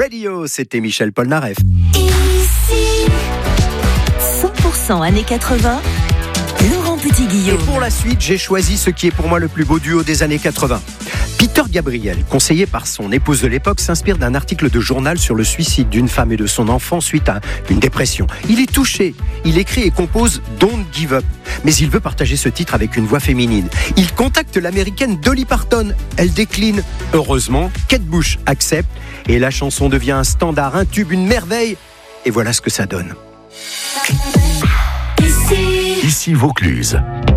Radio, c'était Michel Polnareff. Ici, 100% années 80, Laurent Petit-Guillaume. Et pour la suite, j'ai choisi ce qui est pour moi le plus beau duo des années 80. Peter Gabriel, conseillé par son épouse de l'époque, s'inspire d'un article de journal sur le suicide d'une femme et de son enfant suite à une dépression. Il est touché, il écrit et compose Don't Give Up. Mais il veut partager ce titre avec une voix féminine. Il contacte l'américaine Dolly Parton. Elle décline. Heureusement, Kate Bush accepte. Et la chanson devient un standard, un tube, une merveille. Et voilà ce que ça donne. Ici Vaucluse.